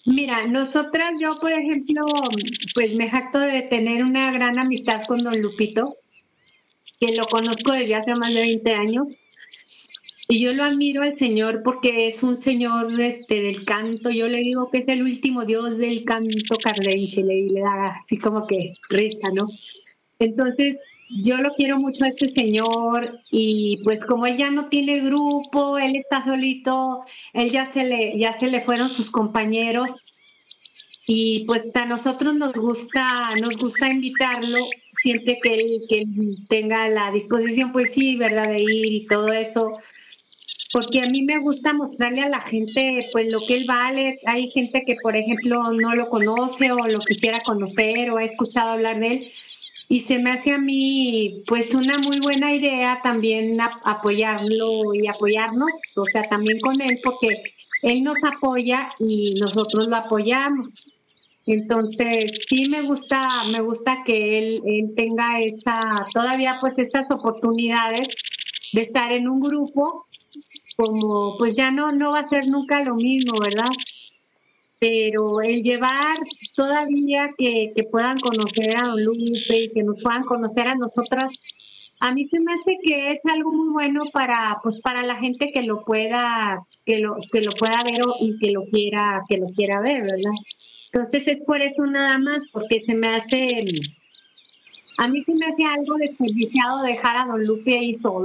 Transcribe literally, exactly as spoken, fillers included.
Mira, nosotras, yo, por ejemplo, pues me jacto de tener una gran amistad con don Lupito, que lo conozco desde hace más de veinte años. Y yo lo admiro al señor porque es un señor, este, del canto. Yo le digo que es el último dios del canto cardenche, le, le da así como que risa, ¿no? Entonces, yo lo quiero mucho a este señor y pues como él ya no tiene grupo, él está solito, él ya se le, ya se le fueron sus compañeros y pues a nosotros nos gusta, nos gusta invitarlo siempre que él, que él tenga la disposición, pues sí, ¿verdad? De ir y todo eso, porque a mí me gusta mostrarle a la gente pues lo que él vale. Hay gente que, por ejemplo, no lo conoce o lo quisiera conocer o ha escuchado hablar de él y se me hace a mí pues una muy buena idea también a- apoyarlo y apoyarnos, o sea, también con él porque él nos apoya y nosotros lo apoyamos. Entonces, sí me gusta, me gusta que él, él tenga esa, todavía pues estas oportunidades de estar en un grupo, como pues ya no, no va a ser nunca lo mismo, ¿verdad? Pero el llevar todavía que, que puedan conocer a Don Lupe y que nos puedan conocer a nosotras, a mí se me hace que es algo muy bueno para, pues para la gente que lo pueda, que lo, que lo pueda ver o- y que lo quiera, que lo quiera ver, ¿verdad? Entonces es por eso nada más, porque se me hace, a mí se me hace algo desperdiciado dejar a Don Lupe ahí solo.